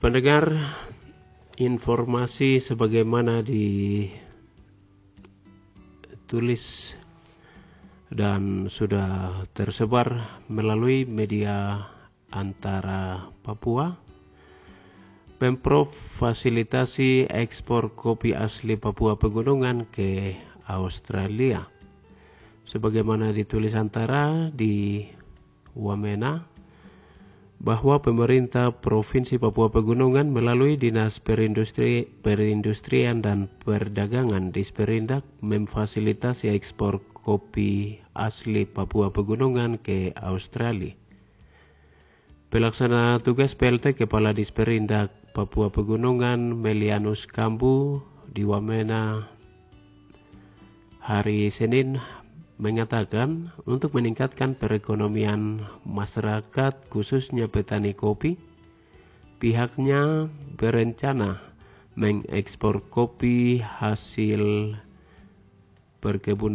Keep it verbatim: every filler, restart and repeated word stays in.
Pendengar, informasi sebagaimana ditulis dan sudah tersebar melalui media antara Papua, Pemprov fasilitasi ekspor kopi asli Papua Pegunungan ke Australia. Sebagaimana ditulis antara di Wamena, bahwa pemerintah Provinsi Papua Pegunungan melalui Dinas Perindustri, Perindustrian dan Perdagangan Disperindak memfasilitasi ekspor kopi asli Papua Pegunungan ke Australia. Pelaksana tugas P L T Kepala Disperindak Papua Pegunungan Melianus Kambu di Wamena hari Senin mengatakan untuk meningkatkan perekonomian masyarakat khususnya petani kopi, pihaknya berencana mengekspor kopi hasil perkebunan